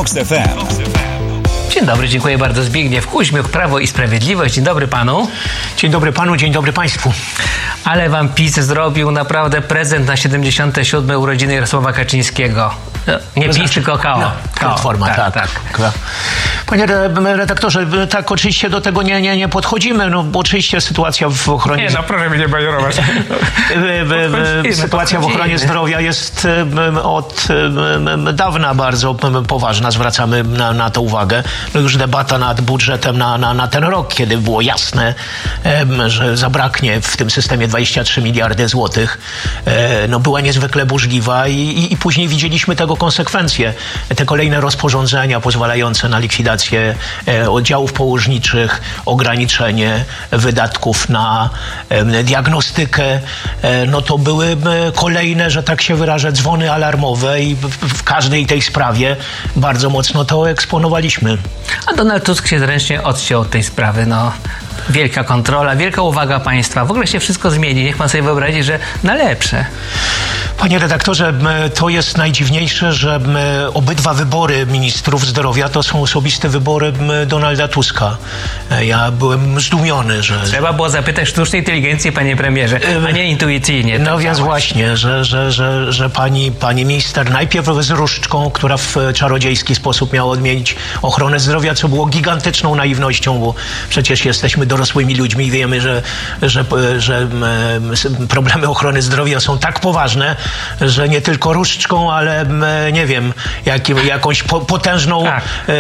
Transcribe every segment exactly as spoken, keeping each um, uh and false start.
Vox F M. Dzień dobry, dziękuję bardzo. Zbigniew Kuźmiuk, Prawo i Sprawiedliwość. Dzień dobry panu. Dzień dobry panu, dzień dobry państwu. Ale wam PiS zrobił naprawdę prezent na siedemdziesiąte siódme urodziny Jarosława Kaczyńskiego. No, nie PiS, tylko K O. No, Platforma, tak, tak, tak. Panie redaktorze, tak oczywiście do tego nie, nie, nie podchodzimy, no bo oczywiście sytuacja w ochronie... Nie, no proszę mnie nie bajerować. Sytuacja w ochronie zdrowia jest od dawna bardzo poważna, zwracamy na, na to uwagę. No już debata nad budżetem na, na, na ten rok, kiedy było jasne, że zabraknie w tym systemie dwadzieścia trzy miliardy złotych, no była niezwykle burzliwa i, i, i później widzieliśmy tego konsekwencje. Te kolejne rozporządzenia pozwalające na likwidację oddziałów położniczych, ograniczenie wydatków na diagnostykę, no to były kolejne, że tak się wyrażę, dzwony alarmowe i w każdej tej sprawie bardzo mocno to eksponowaliśmy. A Donald Tusk się zręcznie odciął od tej sprawy, no. Wielka kontrola, wielka uwaga państwa. W ogóle się wszystko zmieni. Niech pan sobie wyobrazi, że na lepsze. Panie redaktorze, to jest najdziwniejsze, że obydwa wybory ministrów zdrowia to są osobiste wybory Donalda Tuska. Ja byłem zdumiony, że... Trzeba było zapytać sztucznej inteligencji, panie premierze, a nie intuicyjnie. No więc właśnie, że, że, że, że pani, pani minister najpierw z różdżką, która w czarodziejski sposób miała odmienić ochronę zdrowia, co było gigantyczną naiwnością, bo przecież jesteśmy dorosłymi ludźmi i wiemy, że, że, że problemy ochrony zdrowia są tak poważne, że nie tylko różdżką, ale nie wiem, jak, jakąś po, potężną... Tak.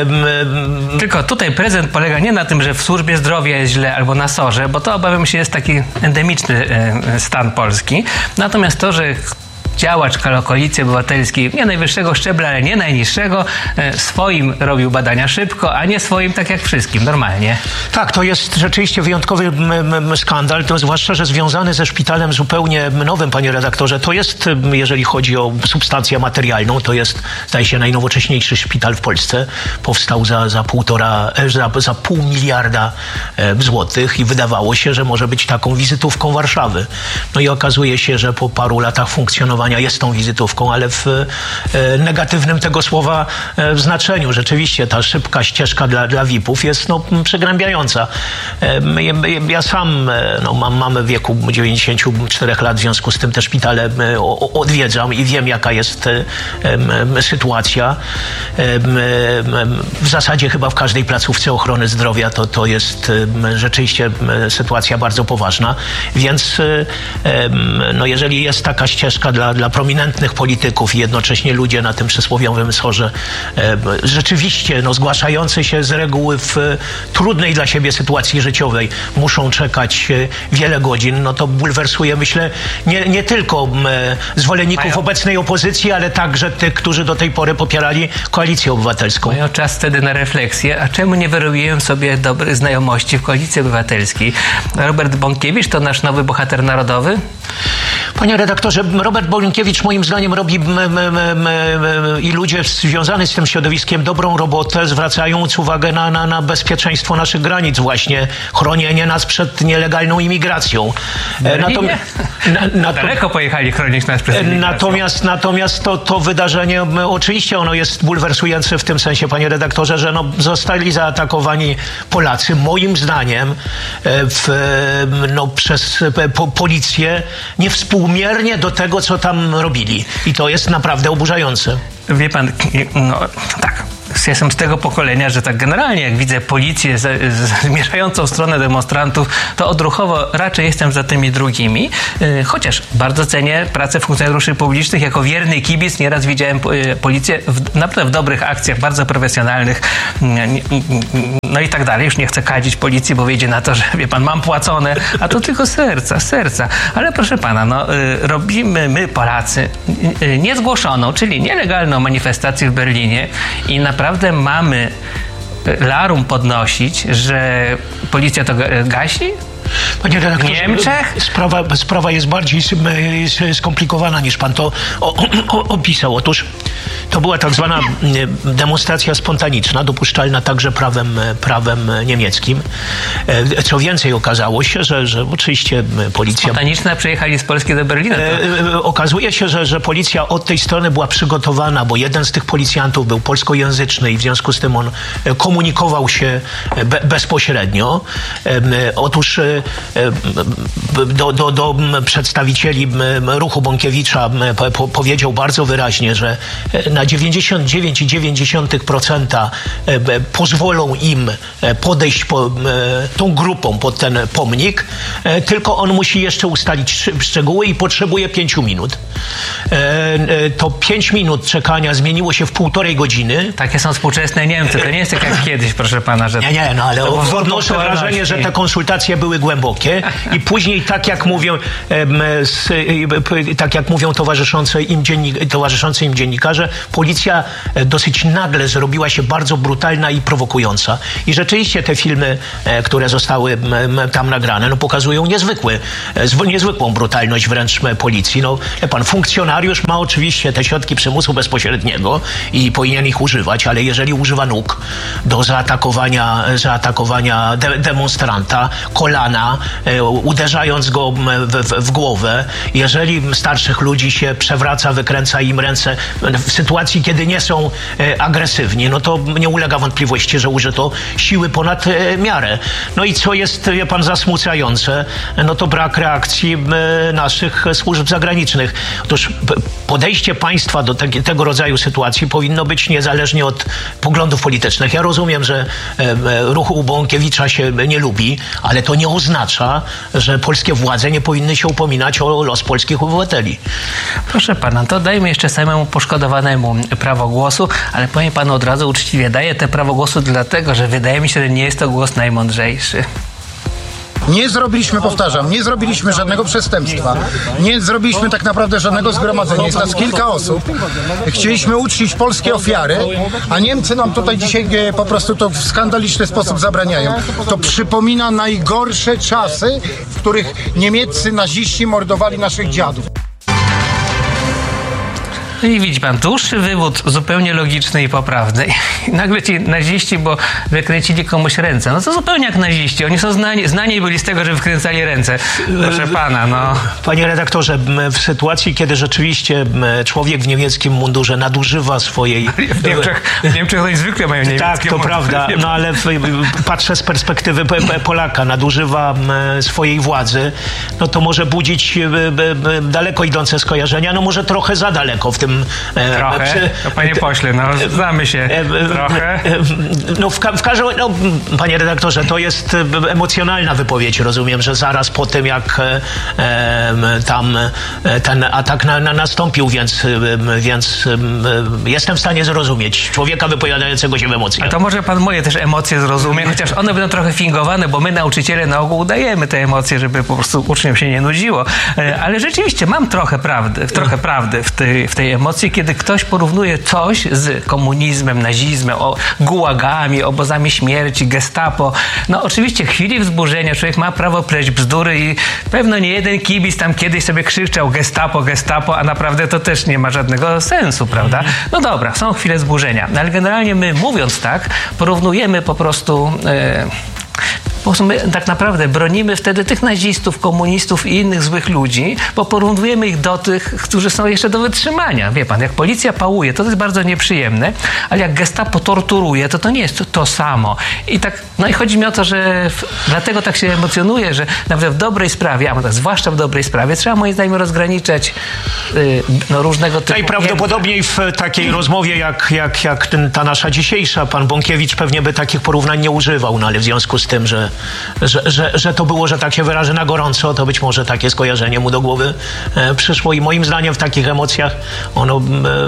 Um, tylko tutaj prezent polega nie na tym, że w służbie zdrowia jest źle albo na sorze, bo to obawiam się jest taki endemiczny stan Polski. Natomiast to, że działacz Koalicji Obywatelskiej, nie najwyższego szczebla, ale nie najniższego, swoim robił badania szybko, a nie swoim tak jak wszystkim, normalnie. Tak, to jest rzeczywiście wyjątkowy skandal, to zwłaszcza, że związany ze szpitalem zupełnie nowym, panie redaktorze. To jest, jeżeli chodzi o substancję materialną, to jest, zdaje się, najnowocześniejszy szpital w Polsce. Powstał za, za półtora, za, za pół miliarda złotych i wydawało się, że może być taką wizytówką Warszawy. No i okazuje się, że po paru latach funkcjonowania jest tą wizytówką, ale w e, negatywnym tego słowa e, znaczeniu. Rzeczywiście ta szybka ścieżka dla, dla V I P-ów jest no, przygnębiająca. E, ja, ja sam e, no, mam mamy w wieku dziewięćdziesięciu czterech lat, w związku z tym te szpitale e, o, odwiedzam i wiem, jaka jest e, e, sytuacja. E, e, w zasadzie chyba w każdej placówce ochrony zdrowia to, to jest e, rzeczywiście e, sytuacja bardzo poważna, więc e, no, jeżeli jest taka ścieżka dla dla prominentnych polityków i jednocześnie ludzie na tym przysłowiowym sorze e, rzeczywiście no, zgłaszający się z reguły w e, trudnej dla siebie sytuacji życiowej muszą czekać e, wiele godzin, no to bulwersuje, myślę, nie, nie tylko e, zwolenników Mają... obecnej opozycji, ale także tych, którzy do tej pory popierali Koalicję Obywatelską. Mają czas wtedy na refleksję, a czemu nie wyrobiłem sobie dobrych znajomości w Koalicji Obywatelskiej? Robert Bąkiewicz to nasz nowy bohater narodowy? Panie redaktorze, Robert Bąkiewicz moim zdaniem robi m, m, m, m, i ludzie związani z tym środowiskiem dobrą robotę, zwracając uwagę na, na, na bezpieczeństwo naszych granic właśnie, chronienie nas przed nielegalną imigracją. Natomiast, na, na, daleko pojechali chronić nas przed imigracją. Natomiast, natomiast to, to wydarzenie, oczywiście ono jest bulwersujące w tym sensie, panie redaktorze, że no, zostali zaatakowani Polacy, moim zdaniem, w, no, przez po, policję niewspółmiernie do tego, co tam robili. I to jest naprawdę oburzające. Wie pan, no tak, jestem z tego pokolenia, że tak generalnie jak widzę policję zmierzającą w stronę demonstrantów, to odruchowo raczej jestem za tymi drugimi. Chociaż bardzo cenię pracę funkcjonariuszy publicznych. Jako wierny kibic nieraz widziałem policję w, naprawdę w dobrych akcjach, bardzo profesjonalnych. No i tak dalej. Już nie chcę kadzić policji, bo wyjdzie na to, że wie pan, mam płacone, a to tylko serca, serca. Ale proszę pana, no robimy my Polacy niezgłoszoną, czyli nielegalną manifestację w Berlinie i naprawdę mamy larum podnosić, że policja to gasi? Panie redaktorze, w Niemczech? Sprawa, sprawa jest bardziej skomplikowana niż pan to o, o, opisał. Otóż to była tak zwana demonstracja spontaniczna, dopuszczalna także prawem, prawem niemieckim. Co więcej, okazało się, że, że oczywiście policja... Spontaniczna przyjechali z Polski do Berlina. To... Okazuje się, że, że policja od tej strony była przygotowana, bo jeden z tych policjantów był polskojęzyczny i w związku z tym on komunikował się be, bezpośrednio. Otóż do, do, do przedstawicieli ruchu Bąkiewicza po, powiedział bardzo wyraźnie, że na dziewięćdziesiąt dziewięć przecinek dziewięć procent pozwolą im podejść po, tą grupą pod ten pomnik, tylko on musi jeszcze ustalić szczegóły i potrzebuje pięciu minut. To pięć minut czekania zmieniło się w półtorej godziny. Takie są współczesne Niemcy. To nie jest tak jak kiedyś, proszę pana, że... Nie, nie, no ale odnoszę wrażenie, że te konsultacje były głębokie i później, tak jak mówią, tak jak mówią towarzyszące im, dziennik, towarzyszące im dziennikarze, policja dosyć nagle zrobiła się bardzo brutalna i prowokująca. I rzeczywiście te filmy, które zostały tam nagrane, no pokazują niezwykły, niezwykłą brutalność wręcz policji. No, pan funkcjonariusz ma oczywiście te środki przymusu bezpośredniego i powinien ich używać, ale jeżeli używa nóg do zaatakowania, zaatakowania de demonstranta, kolana, e, uderzając go w, w, w głowę, jeżeli starszych ludzi się przewraca, wykręca im ręce w sytuacji, kiedy nie są e, agresywni, no to nie ulega wątpliwości, że użyto siły ponad e, miarę. No i co jest, wie pan, zasmucające, no to brak reakcji e, naszych służb zagranicznych. Otóż podejście państwa do te, tego rodzaju sytuacji powinno być niezależnie od poglądów politycznych. Ja rozumiem, że e, ruchu Bąkiewicza się nie lubi, ale to nie oznacza, że polskie władze nie powinny się upominać o los polskich obywateli. Proszę pana, to dajmy jeszcze samemu poszkodowanemu prawo głosu, ale powiem panu od razu uczciwie, daję te prawo głosu dlatego, że wydaje mi się, że nie jest to głos najmądrzejszy. Nie zrobiliśmy, powtarzam, nie zrobiliśmy żadnego przestępstwa. Nie zrobiliśmy tak naprawdę żadnego zgromadzenia. Jest nas kilka osób. Chcieliśmy uczcić polskie ofiary, a Niemcy nam tutaj dzisiaj po prostu to w skandaliczny sposób zabraniają. To przypomina najgorsze czasy, w których niemieccy naziści mordowali naszych dziadów. I widzi pan, dłuższy wywód zupełnie logiczny i poprawny. I nagle ci naziści, bo wykręcili komuś ręce. No to zupełnie jak naziści. Oni są znani, znani byli z tego, że wykręcali ręce. Proszę pana, no. Panie redaktorze, w sytuacji, kiedy rzeczywiście człowiek w niemieckim mundurze nadużywa swojej... W Niemczech, w Niemczech to zwykle mają niemieckie Tak, to mundury. prawda, no ale patrzę z perspektywy Polaka, nadużywa swojej władzy, no to może budzić daleko idące skojarzenia, no może trochę za daleko w tym... Trochę? Przy, no, panie pośle, no znamy się trochę. No w, w każdym no, panie redaktorze, to jest emocjonalna wypowiedź. Rozumiem, że zaraz po tym, jak e, tam ten atak na, na nastąpił, więc, więc jestem w stanie zrozumieć człowieka wypowiadającego się w emocjach. A to może pan moje też emocje zrozumie, chociaż one będą trochę fingowane, bo my nauczyciele na ogół udajemy te emocje, żeby po prostu uczniom się nie nudziło. Ale rzeczywiście mam trochę prawdy, trochę prawdy w tej, w tej emocji, kiedy ktoś porównuje coś z komunizmem, nazizmem, o gułagami, obozami śmierci, gestapo. No oczywiście w chwili wzburzenia człowiek ma prawo pleść bzdury i pewno nie jeden kibic tam kiedyś sobie krzyczał gestapo, gestapo, a naprawdę to też nie ma żadnego sensu, prawda? No dobra, są chwile wzburzenia, no ale generalnie my mówiąc tak, porównujemy po prostu... E, Po prostu my tak naprawdę bronimy wtedy tych nazistów, komunistów i innych złych ludzi, bo porównujemy ich do tych, którzy są jeszcze do wytrzymania. Wie pan, jak policja pałuje, to jest bardzo nieprzyjemne, ale jak gestapo torturuje, to to nie jest to, to samo. I tak, no i chodzi mi o to, że w, dlatego tak się emocjonuję, że nawet w dobrej sprawie, a tak zwłaszcza w dobrej sprawie, trzeba moim zdaniem rozgraniczać yy, no, różnego typu... Najprawdopodobniej w takiej rozmowie, jak, jak, jak ten, ta nasza dzisiejsza, pan Bąkiewicz pewnie by takich porównań nie używał, no ale w związku z tym, że Że, że, że to było, że tak się wyrażę, na gorąco, to być może takie skojarzenie mu do głowy e, przyszło i moim zdaniem w takich emocjach ono e,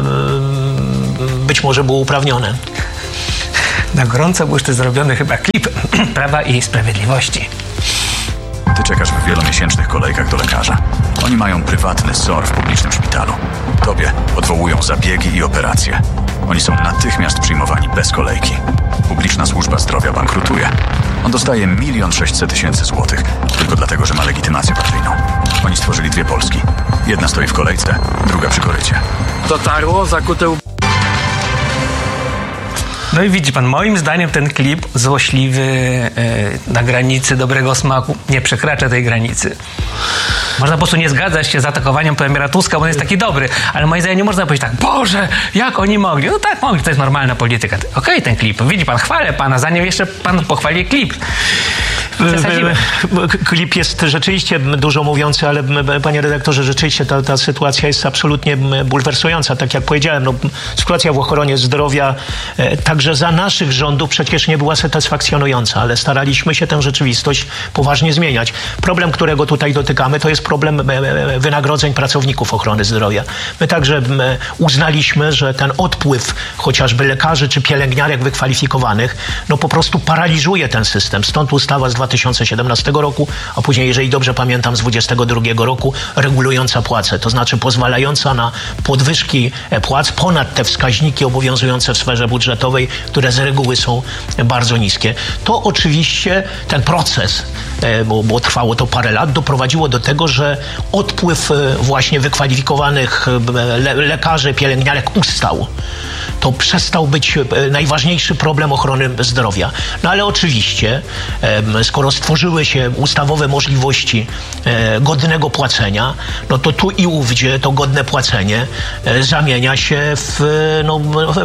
być może było uprawnione. Na gorąco był jeszcze zrobiony chyba klip Prawa i Sprawiedliwości. Ty czekasz w wielomiesięcznych kolejkach do lekarza. Oni mają prywatny S O R w publicznym szpitalu. Tobie odwołują zabiegi i operacje. Oni są natychmiast przyjmowani bez kolejki. Publiczna służba zdrowia bankrutuje. On dostaje milion sześćset tysięcy złotych. tylko dlatego, że ma legitymację partyjną. Oni stworzyli dwie Polski. Jedna stoi w kolejce, druga przy korycie. Dotarło, zakute u... No i widzi pan, moim zdaniem ten klip złośliwy, e, na granicy dobrego smaku, nie przekracza tej granicy. Można po prostu nie zgadzać się z atakowaniem premiera Tuska, bo on jest taki dobry, ale moim zdaniem nie można powiedzieć tak, Boże, jak oni mogli? No tak mogli, to jest normalna polityka. Okej, okay, ten klip, widzi pan, chwalę pana, zanim jeszcze pan pochwali klip. Przesadzimy. Klip jest rzeczywiście dużo mówiący, ale panie redaktorze, rzeczywiście ta, ta sytuacja jest absolutnie bulwersująca. Tak jak powiedziałem, no, sytuacja w ochronie zdrowia e, także za naszych rządów przecież nie była satysfakcjonująca, ale staraliśmy się tę rzeczywistość poważnie zmieniać. Problem, którego tutaj dotykamy, to jest problem e, wynagrodzeń pracowników ochrony zdrowia. My także e, uznaliśmy, że ten odpływ chociażby lekarzy czy pielęgniarek wykwalifikowanych, no po prostu paraliżuje ten system. Stąd ustawa z dwa tysiące siedemnastego roku, a później, jeżeli dobrze pamiętam, z dwudziestego drugiego roku regulująca płace, to znaczy pozwalająca na podwyżki płac ponad te wskaźniki obowiązujące w sferze budżetowej, które z reguły są bardzo niskie. To oczywiście ten proces, bo, bo trwało to parę lat, doprowadziło do tego, że odpływ właśnie wykwalifikowanych le- lekarzy, pielęgniarek ustał. To przestał być najważniejszy problem ochrony zdrowia. No ale oczywiście, skoro stworzyły się ustawowe możliwości godnego płacenia, no to tu i ówdzie to godne płacenie zamienia się w, no,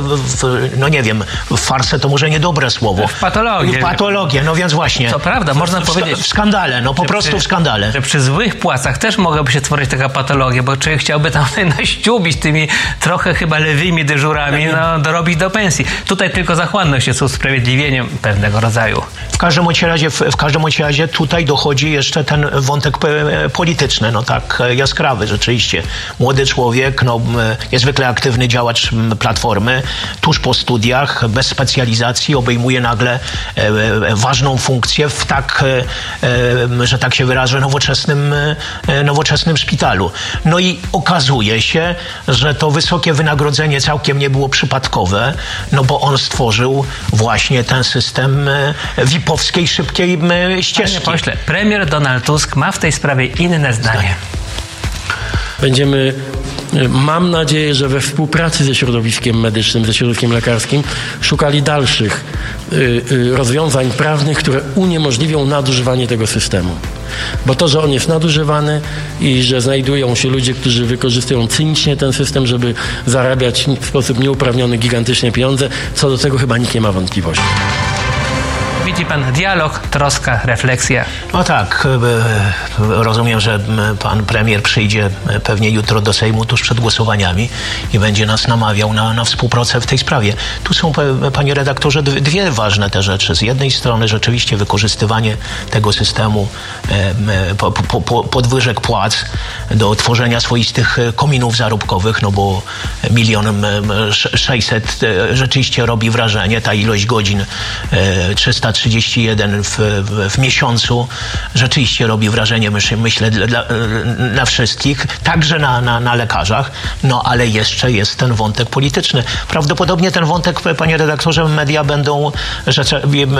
w, no nie wiem, w farsę to może niedobre słowo. W patologię. W patologię, no więc właśnie. Co prawda, można w, powiedzieć... W skandale, no po prostu przy, w skandale. Że przy złych płacach też mogłaby się tworzyć taka patologia, bo człowiek chciałby tam naściubić tymi trochę chyba lewymi dyżurami, no dorobić do pensji. Tutaj tylko zachłanność jest usprawiedliwieniem pewnego rodzaju. W każdym bądź razie, w, w każdym bądź razie tutaj dochodzi jeszcze ten wątek polityczny, no tak jaskrawy rzeczywiście. Młody człowiek, no niezwykle aktywny działacz Platformy, tuż po studiach, bez specjalizacji, obejmuje nagle e, e, ważną funkcję w tak, e, że tak się wyrażę, nowoczesnym, e, nowoczesnym szpitalu. No i okazuje się, że to wysokie wynagrodzenie całkiem nie było przypadkowe, no bo on stworzył właśnie ten system V I P-owskiej szybkiej ścieżki. Panie pośle, premier Donald Tusk ma w tej sprawie inne zdanie. Będziemy, mam nadzieję, że we współpracy ze środowiskiem medycznym, ze środowiskiem lekarskim szukali dalszych y, y, rozwiązań prawnych, które uniemożliwią nadużywanie tego systemu. Bo to, że on jest nadużywany i że znajdują się ludzie, którzy wykorzystują cynicznie ten system, żeby zarabiać w sposób nieuprawniony gigantyczne pieniądze, co do tego chyba nikt nie ma wątpliwości. Widzi pan dialog, troska, refleksja. No tak, rozumiem, że pan premier przyjdzie pewnie jutro do Sejmu tuż przed głosowaniami i będzie nas namawiał na, na współpracę w tej sprawie. Tu są, panie redaktorze, dwie ważne te rzeczy. Z jednej strony rzeczywiście wykorzystywanie tego systemu po, po, podwyżek płac do tworzenia swoistych kominów zarobkowych, no bo milion sześćset rzeczywiście robi wrażenie. Ta ilość godzin trzysta trzydzieści jeden w, w, w miesiącu rzeczywiście robi wrażenie, myślę, myślę dla, na wszystkich, także na, na, na lekarzach, no ale jeszcze jest ten wątek polityczny. Prawdopodobnie ten wątek, panie redaktorze, media będą rzeczy,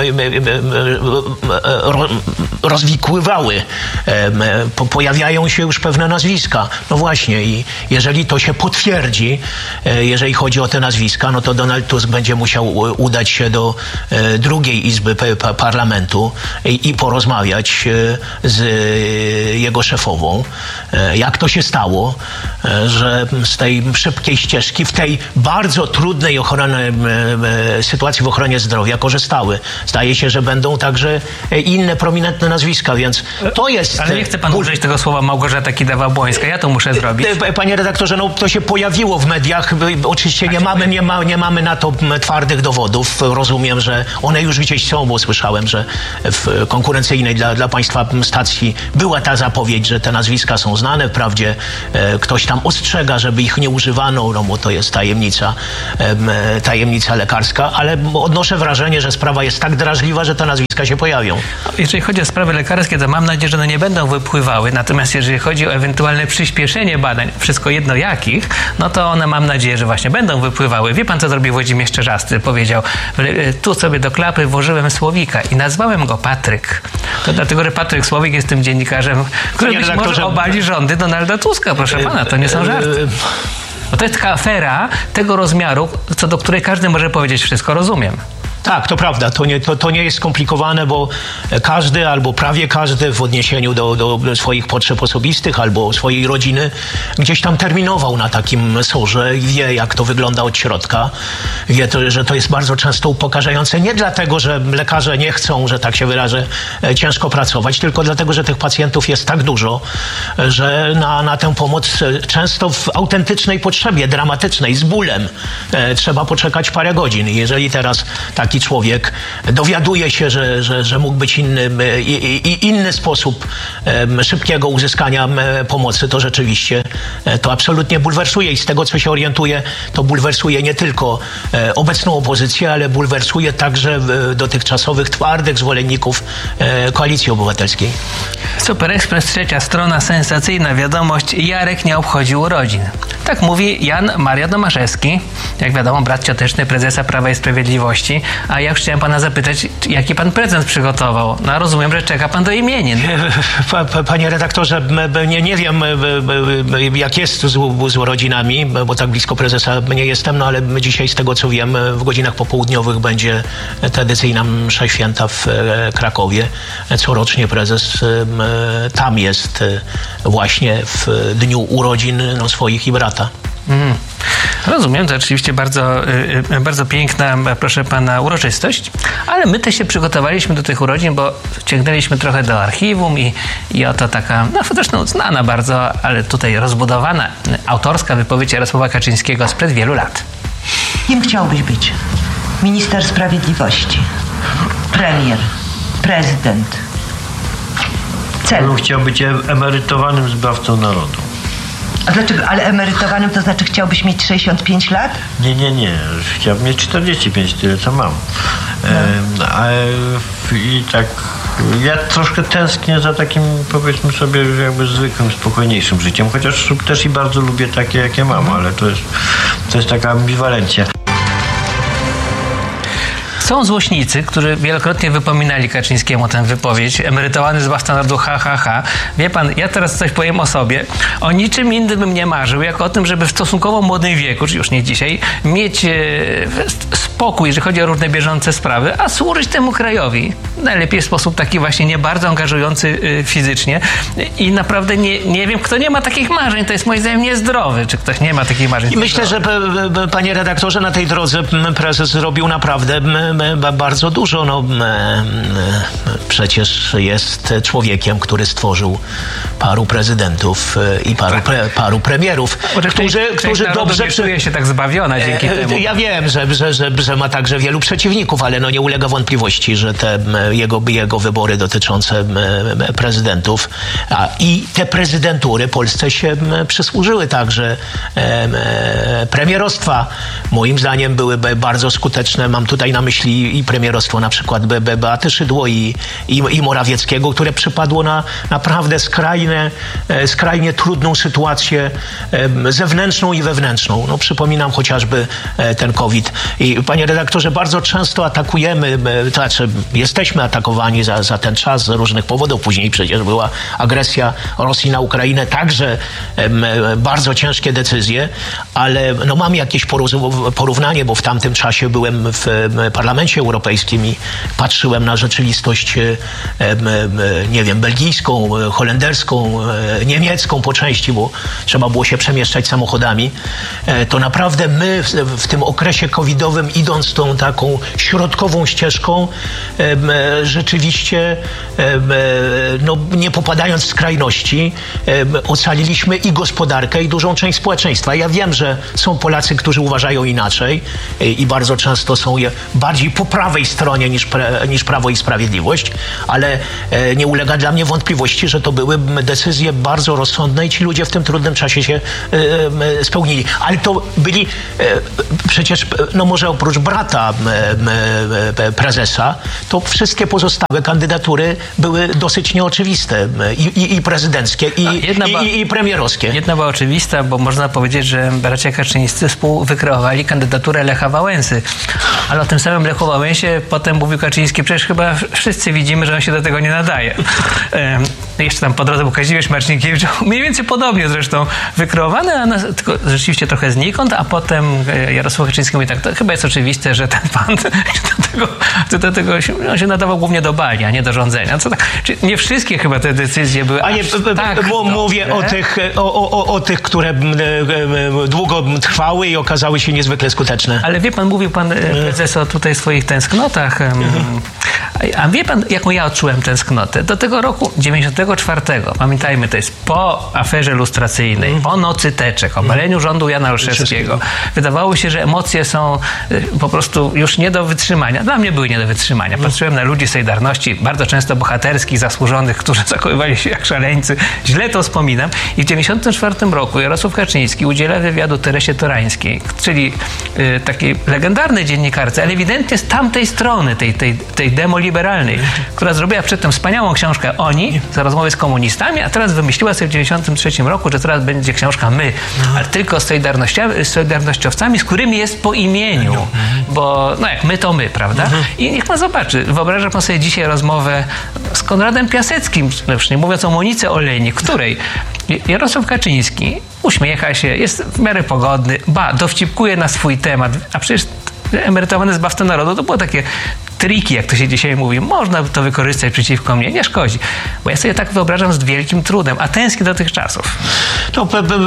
rozwikływały. Po, pojawiają się już pewne nazwiska. No właśnie i jeżeli to się potwierdzi, jeżeli chodzi o te nazwiska, no to Donald Tusk będzie musiał udać się do drugiej izby parlamentu i, i porozmawiać z jego szefową. Jak to się stało, że z tej szybkiej ścieżki w tej bardzo trudnej ochrony, sytuacji w ochronie zdrowia korzystały. Zdaje się, że będą także inne prominentne nazwiska, więc to jest... Ale nie chce pan użyć tego słowa Małgorzata Kidawa-Błońska. Ja to muszę zrobić. Panie redaktorze, no to się pojawiło w mediach. Oczywiście nie mamy, nie, ma, nie mamy na to twardych dowodów. Rozumiem, że one już gdzieś są, bo słyszałem, że w konkurencyjnej dla, dla państwa stacji była ta zapowiedź, że te nazwiska są znane. Wprawdzie e, ktoś tam ostrzega, żeby ich nie używano, no bo to jest tajemnica, e, tajemnica lekarska, ale odnoszę wrażenie, że sprawa jest tak drażliwa, że te nazwiska się pojawią. Jeżeli chodzi o sprawy lekarskie, to mam nadzieję, że one nie będą wypływały. Natomiast jeżeli chodzi o ewentualne przyspieszenie badań, wszystko jedno jakich, no to one mam nadzieję, że właśnie będą wypływały. Wie pan, co zrobił Włodzimierz Czerzasty? Powiedział, tu sobie do klapy włożyłem Słowika i nazwałem go Patryk. To dlatego, że Patryk Słowik jest tym dziennikarzem, który być może obali rządy Donalda Tuska. Proszę pana, to nie są żarty. Bo to jest taka afera tego rozmiaru, co do której każdy może powiedzieć, wszystko rozumiem. Tak, to prawda. To nie, to, to nie jest skomplikowane, bo każdy albo prawie każdy w odniesieniu do, do swoich potrzeb osobistych albo swojej rodziny gdzieś tam terminował na takim sorze i wie, jak to wygląda od środka. Wie, to, że to jest bardzo często upokarzające. Nie dlatego, że lekarze nie chcą, że tak się wyrażę, ciężko pracować, tylko dlatego, że tych pacjentów jest tak dużo, że na, na tę pomoc często w autentycznej potrzebie, dramatycznej, z bólem trzeba poczekać parę godzin. Jeżeli teraz tak taki człowiek dowiaduje się, że, że, że mógł być inny, i, i, inny sposób um, szybkiego uzyskania um, pomocy, to rzeczywiście um, to absolutnie bulwersuje i z tego, co się orientuje, to bulwersuje nie tylko um, obecną opozycję, ale bulwersuje także um, dotychczasowych twardych zwolenników um, Koalicji Obywatelskiej. Super Ekspres, trzecia strona, sensacyjna wiadomość. Jarek nie obchodził urodzin. Tak mówi Jan Maria Domaszewski, jak wiadomo, brat cioteczny prezesa Prawa i Sprawiedliwości. A ja już chciałem pana zapytać, jaki pan prezent przygotował? No rozumiem, że czeka pan do imienin. Panie redaktorze, nie, nie wiem, jak jest z, z urodzinami, bo tak blisko prezesa nie jestem, no ale dzisiaj z tego, co wiem, w godzinach popołudniowych będzie tradycyjna msza święta w Krakowie. Corocznie prezes tam jest właśnie w dniu urodzin no, swoich i brata. Mm. Rozumiem, to oczywiście bardzo, bardzo piękna, proszę pana, uroczystość, ale my też się przygotowaliśmy do tych urodzin, bo sięgnęliśmy trochę do archiwum i, i oto taka, no zresztą znana bardzo, ale tutaj rozbudowana, autorska wypowiedź Jarosława Kaczyńskiego sprzed wielu lat. Kim chciałbyś być? Minister Sprawiedliwości, premier, prezydent. Cel. No, chciał być emerytowanym zbawcą narodu. A dlaczego? Ale emerytowanym to znaczy chciałbyś mieć sześćdziesiąt pięć lat? Nie, nie, nie. Chciałbym mieć czterdzieści pięć, tyle co mam. No. E, a, I tak ja troszkę tęsknię za takim, powiedzmy sobie, jakby zwykłym, spokojniejszym życiem, chociaż też i bardzo lubię takie, jakie mam, ale to jest, to jest taka ambiwalencja. Są złośnicy, którzy wielokrotnie wypominali Kaczyńskiemu tę wypowiedź. Emerytowany zbawca narodu, ha, ha, ha. Wie pan, ja teraz coś powiem o sobie. O niczym innym bym nie marzył, jak o tym, żeby w stosunkowo młodym wieku, czy już nie dzisiaj, mieć e, spokój, jeżeli chodzi o różne bieżące sprawy, a służyć temu krajowi. Najlepiej w sposób taki właśnie nie bardzo angażujący e, fizycznie. I naprawdę nie, nie wiem, kto nie ma takich marzeń. To jest moim zdaniem niezdrowy. Czy ktoś nie ma takich marzeń? I myślę, że panie redaktorze, na tej drodze prezes zrobił naprawdę bardzo dużo. No, przecież jest człowiekiem, który stworzył paru prezydentów i paru, pre, paru premierów, którzy, którzy dobrze... czuje się tak zbawiona dzięki temu. Ja wiem, że, że, że, że ma także wielu przeciwników, ale no nie ulega wątpliwości, że te jego, jego wybory dotyczące prezydentów a, i te prezydentury Polsce się przysłużyły także premierostwa. Moim zdaniem były bardzo skuteczne. Mam tutaj na myśli i premierostwo na przykład Be Be Beaty Szydło i, i, i Morawieckiego, które przypadło na naprawdę skrajne, skrajnie trudną sytuację zewnętrzną i wewnętrzną. No, przypominam chociażby ten COVID. I panie redaktorze, bardzo często atakujemy, to znaczy jesteśmy atakowani za, za ten czas z różnych powodów. Później przecież była agresja Rosji na Ukrainę, także bardzo ciężkie decyzje, ale no, mam jakieś porównanie, bo w tamtym czasie byłem w Parlamencie Europejskim i patrzyłem na rzeczywistość, nie wiem, belgijską, holenderską, niemiecką po części, bo trzeba było się przemieszczać samochodami. To naprawdę my w, w tym okresie covidowym, idąc tą taką środkową ścieżką, rzeczywiście no, nie popadając w skrajności, ocaliliśmy i gospodarkę, i dużą część społeczeństwa. Ja wiem, że są Polacy, którzy uważają inaczej i bardzo często są je bardziej po prawej stronie niż, pre, niż Prawo i Sprawiedliwość, ale e, nie ulega dla mnie wątpliwości, że to były decyzje bardzo rozsądne i ci ludzie w tym trudnym czasie się e, e, spełnili. Ale to byli e, przecież, no może oprócz oprócz brata prezesa, to wszystkie pozostałe kandydatury były dosyć nieoczywiste i, i, i prezydenckie, i, i, była, i, i premierowskie. Jedna była oczywista, bo można powiedzieć, że bracia Kaczyńscy współwykreowali kandydaturę Lecha Wałęsy. Ale o tym samym Lechu Wałęsie potem mówił Kaczyński, przecież chyba wszyscy widzimy, że on się do tego nie nadaje. E, jeszcze tam po drodze był Kazimierz Marcinkiewicz, mniej więcej podobnie zresztą wykreowany, a nas, tylko rzeczywiście trochę znikąd, a potem Jarosław Kaczyński mówi tak, to chyba jest oczywiste, że ten pan do tego, do tego on się nadawał głównie do bali, a nie do rządzenia. Co tak, czyli nie wszystkie chyba te decyzje były. A nie, tak m- mówię o tych, o, o, o tych, które długo trwały i okazały się niezwykle skuteczne. Ale wie pan, mówił pan prezes o tutaj swoich tęsknotach. A wie pan, jaką ja odczułem tęsknotę? Do tego roku dziewięćdziesiątego czwartego, pamiętajmy, to jest po aferze lustracyjnej, po nocy teczek, obaleniu rządu Jana Olszewskiego. Wydawało się, że emocje są po prostu już nie do wytrzymania. Dla mnie były nie do wytrzymania. Patrzyłem na ludzi Solidarności, bardzo często bohaterskich, zasłużonych, którzy zachowywali się jak szaleńcy. Źle to wspominam. I w dziewięćdziesiątym czwartym roku Jarosław Kaczyński udziela wywiadu Teresie Torańskiej, czyli y, takiej legendarnej dziennikarce, ale ewidentnie z tamtej strony, tej, tej, tej demoliberalnej, która zrobiła przedtem wspaniałą książkę Oni, za rozmowy z komunistami, a teraz wymyśliła sobie w dziewięćdziesiątym trzecim roku, że teraz będzie książka My, ale tylko z, z solidarnościowcami, z którymi jest po imieniu, bo no jak my, to my, prawda? I niech pan zobaczy, wyobraża pan sobie dzisiaj rozmowę z Konradem Piaseckim, nie mówiąc o Monice Olejnik, której Jarosław Kaczyński uśmiecha się, jest w miarę pogodny, ba, dowcipkuje na swój temat, a przecież emerytowany Zbawca Narodu to było takie triki, jak to się dzisiaj mówi. Można to wykorzystać przeciwko mnie, nie szkodzi. Bo ja sobie tak wyobrażam z wielkim trudem, a tęsknię do tych czasów. No,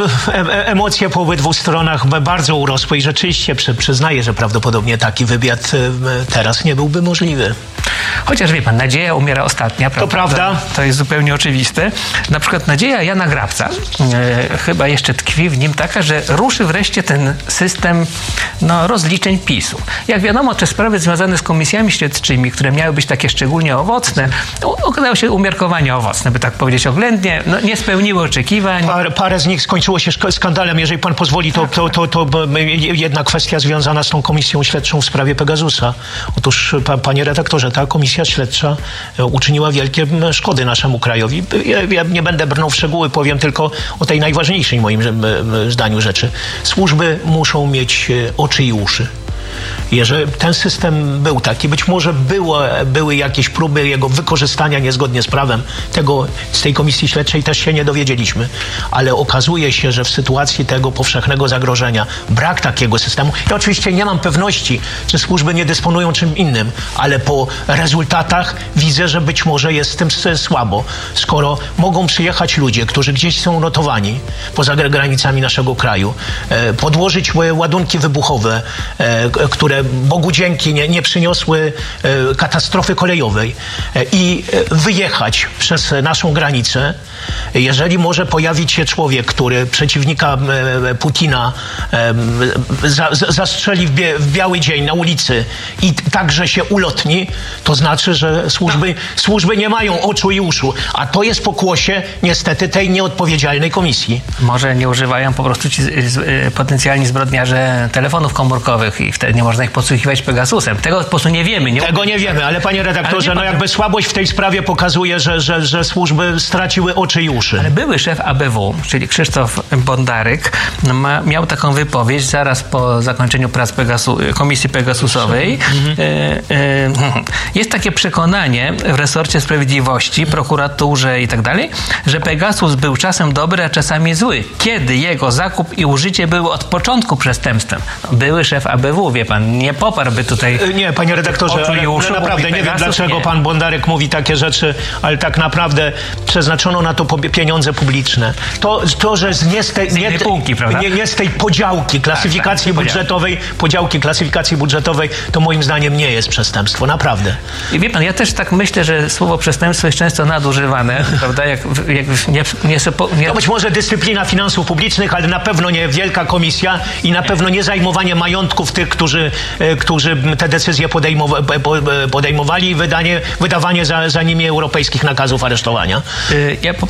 emocje po obydwu stronach bardzo urosły i rzeczywiście przyznaję, że prawdopodobnie taki wywiad teraz nie byłby możliwy. Chociaż wie pan, nadzieja umiera ostatnia. Prawda? To prawda. To jest zupełnie oczywiste. Na przykład nadzieja Jana Grabca e, chyba jeszcze tkwi w nim taka, że ruszy wreszcie ten system no, rozliczeń PiSu. Jak wiadomo, te sprawy związane z komisjami śledczymi, które miały być takie szczególnie owocne, okazały się umiarkowanie owocne, by tak powiedzieć oględnie. No, nie spełniły oczekiwań. Parę, parę z nich skończyło się skandalem. Jeżeli pan pozwoli, to, to, to, to, to jedna kwestia związana z tą komisją śledczą w sprawie Pegasusa. Otóż, pa, panie redaktorze, ta komisja śledcza uczyniła wielkie szkody naszemu krajowi. Ja, ja nie będę brnął w szczegóły, powiem tylko o tej najważniejszej moim zdaniu rzeczy. Służby muszą mieć oczy i uszy. Jeżeli ten system był taki, być może było, były jakieś próby jego wykorzystania niezgodnie z prawem, tego z tej komisji śledczej też się nie dowiedzieliśmy, ale okazuje się, że w sytuacji tego powszechnego zagrożenia brak takiego systemu, ja oczywiście nie mam pewności, czy służby nie dysponują czym innym, ale po rezultatach widzę, że być może jest z tym słabo, skoro mogą przyjechać ludzie, którzy gdzieś są notowani poza granicami naszego kraju, podłożyć ładunki wybuchowe, które Bogu dzięki nie, nie przyniosły e, katastrofy kolejowej e, i e, wyjechać przez naszą granicę. Jeżeli może pojawić się człowiek, który przeciwnika e, Putina e, za, za, zastrzeli w, bie, w biały dzień na ulicy i także się ulotni, to znaczy, że służby, służby nie mają oczu i uszu. A to jest pokłosie niestety tej nieodpowiedzialnej komisji. Może nie używają po prostu ci z, z, potencjalni zbrodniarze telefonów komórkowych i wtedy nie można ich podsłuchiwać Pegasusem. Tego po prostu nie wiemy. Nie Tego nie wiemy, ale panie redaktorze, no jakby słabość w tej sprawie pokazuje, że, że, że służby straciły oczy i uszy. Ale były szef A B W, czyli Krzysztof Bondaryk, ma, miał taką wypowiedź zaraz po zakończeniu prac Pegasu, Komisji Pegasusowej. Mhm. E, e, jest takie przekonanie w resorcie sprawiedliwości, prokuraturze i tak dalej, że Pegasus był czasem dobry, a czasami zły. Kiedy jego zakup i użycie były od początku przestępstwem. No, były szef A B W, wie pan, nie poparłby tutaj... Nie, panie redaktorze, ale, ale naprawdę nie wiem, dlaczego nie. pan Bondaryk mówi takie rzeczy, ale tak naprawdę przeznaczono na to pieniądze publiczne. To, to że z nie, z tej, nie, półki, nie, nie z tej podziałki klasyfikacji tak, tak, budżetowej, podziałki klasyfikacji budżetowej, to moim zdaniem nie jest przestępstwo, naprawdę. I wie pan, ja też tak myślę, że słowo przestępstwo jest często nadużywane, prawda? Jak, jak nie, nie, nie... To być może dyscyplina finansów publicznych, ale na pewno nie wielka komisja i na pewno nie zajmowanie majątków tych, którzy, którzy te decyzje podejmowa, podejmowali i wydanie, wydawanie za, za nimi europejskich nakazów aresztowania. Ja po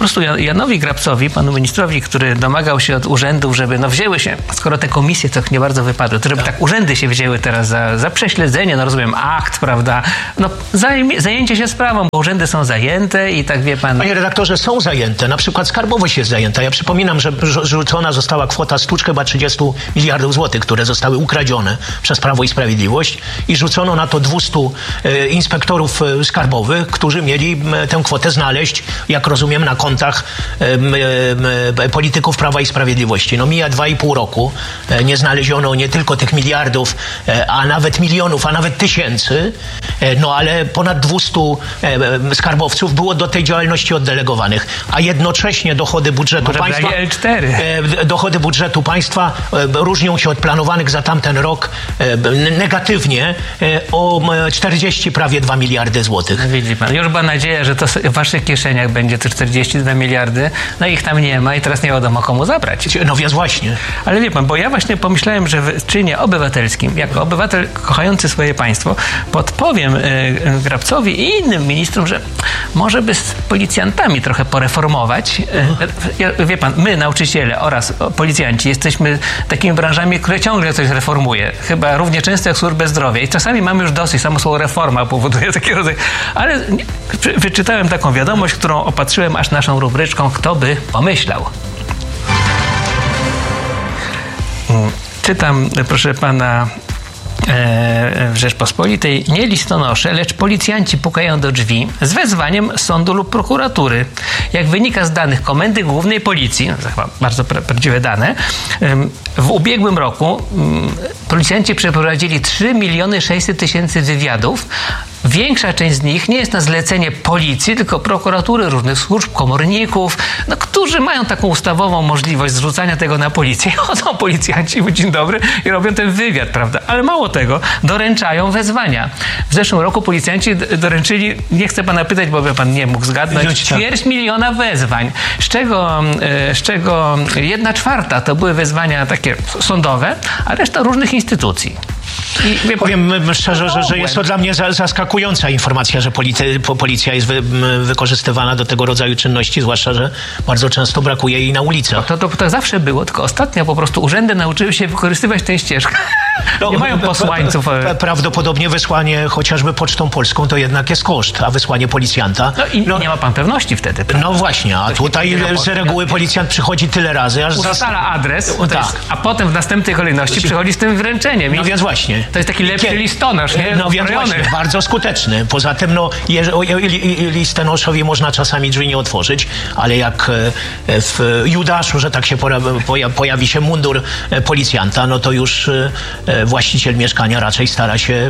prostu Janowi Grabcowi, panu ministrowi, który domagał się od urzędów, żeby no wzięły się, skoro te komisje to nie bardzo wypadły, to żeby tak, tak urzędy się wzięły teraz za, za prześledzenie, no rozumiem, akt, prawda, no zajmie, zajęcie się sprawą, bo urzędy są zajęte i tak wie pan... Panie redaktorze, są zajęte, na przykład skarbowość jest zajęta. Ja przypominam, że rzucona została kwota stu chyba trzydziestu miliardów złotych, które zostały ukradzione przez Prawo i Sprawiedliwość i rzucono na to dwustu e, inspektorów e, skarbowych, którzy mieli e, tę kwotę znaleźć, jak rozumiem, na kontach e, e, polityków Prawa i Sprawiedliwości. No mija dwa i pół roku, e, nie znaleziono nie tylko tych miliardów, e, a nawet milionów, a nawet tysięcy, e, no ale ponad dwustu e, skarbowców było do tej działalności oddelegowanych, a jednocześnie dochody budżetu Może państwa L cztery. E, dochody budżetu państwa e, różnią się od planowanych za tamten rok e, negatywnie e, o czterdzieści prawie dwa miliardy złotych. Widzi pan, już była nadzieja, że to w waszych kieszeniach będzie te czterdzieści dwa miliardy, no ich tam nie ma i teraz nie wiadomo komu zabrać. No więc właśnie. Ale wie pan, bo ja właśnie pomyślałem, że w czynie obywatelskim, jako obywatel kochający swoje państwo, podpowiem y, Grabcowi i innym ministrom, że może by z policjantami trochę poreformować. Y, wie pan, my, nauczyciele oraz policjanci, jesteśmy takimi branżami, które ciągle coś reformuje. Chyba równie często jak służbę zdrowia. I czasami mamy już dosyć, samo słowo reforma powoduje takie rodzaj. Ale wyczytałem taką wiadomość, którą opatrzyłem aż naszą rubryczką Kto by pomyślał. Czytam, proszę pana, w Rzeczpospolitej: nie listonosze, lecz policjanci pukają do drzwi z wezwaniem sądu lub prokuratury. Jak wynika z danych Komendy Głównej Policji, to chyba bardzo pra- prawdziwe dane, w ubiegłym roku policjanci przeprowadzili trzy miliony sześćset tysięcy wywiadów. Większa część z nich nie jest na zlecenie policji, tylko prokuratury, różnych służb, komorników, no, którzy mają taką ustawową możliwość zrzucania tego na policję. Chodzą policjanci, dzień dobry, i robią ten wywiad, prawda? Ale mało tego, doręczają wezwania. W zeszłym roku policjanci doręczyli, nie chcę pana pytać, bo by pan nie mógł zgadnąć, ćwierć miliona wezwań, z czego, z czego jedna czwarta to były wezwania takie sądowe, a reszta różnych instytucji. I wie, powiem szczerze, że, że jest to dla mnie zaskakująca informacja, że polity, policja jest wy, wykorzystywana do tego rodzaju czynności, zwłaszcza, że bardzo często brakuje jej na ulicach. To, to, to zawsze było, tylko ostatnio po prostu urzędy nauczyły się wykorzystywać tę ścieżkę. No, nie mają posłańców. Prawdopodobnie wysłanie chociażby Pocztą Polską to jednak jest koszt, a wysłanie policjanta... No i no, nie ma pan pewności wtedy. Prawda? No właśnie, a tutaj z reguły policjant przychodzi tyle razy, aż... Ustala adres, tak. jest, a potem w następnej kolejności przychodzi z tym wręczeniem. No więc właśnie. To jest taki lepszy Kie... listonosz, nie? No więc właśnie, bardzo skuteczny. Poza tym, no, listonoszowi można czasami drzwi nie otworzyć, ale jak w Judaszu, że tak się pojawi się mundur policjanta, no to już właściciel mieszkania raczej stara się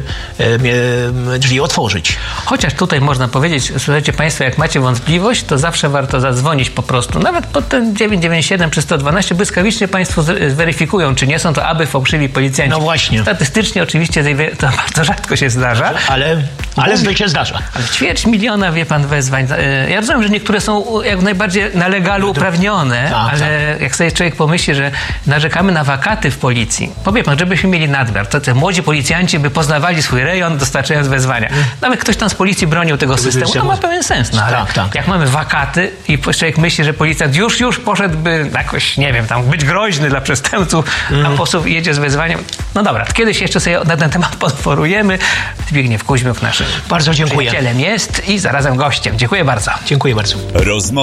drzwi otworzyć. Chociaż tutaj można powiedzieć, słuchajcie państwo, jak macie wątpliwość, to zawsze warto zadzwonić po prostu. Nawet pod ten dziewięćset dziewięćdziesiąt siedem czy sto dwanaście błyskawicznie państwo zweryfikują, czy nie są to aby fałszywi policjanci. No właśnie. Statystycznie oczywiście to bardzo rzadko się zdarza. Ale, ale zbyt się zdarza. Ale ćwierć miliona, wie pan, wezwań. Ja rozumiem, że niektóre są jak najbardziej na legalu uprawnione, tak, ale tak. Jak sobie człowiek pomyśli, że narzekamy na wakaty w policji, powie pan, żebyśmy mieli nadmiar, to te młodzi policjanci by poznawali swój rejon, dostarczając wezwania. Nawet ktoś tam z policji bronił tego systemu, to ma pewien sens. No, ale tak, tak. Jak mamy wakaty i człowiek myśli, że policjant już, już poszedłby jakoś, nie wiem, tam być groźny dla przestępców, mm. a posłów jedzie z wezwaniem. No dobra, kiedyś jeszcze sobie na ten temat podforujemy. Zbigniew Kuźmiuk naszym bardzo dziękuję. Przyjacielem jest i zarazem gościem. Dziękuję bardzo. Dziękuję bardzo.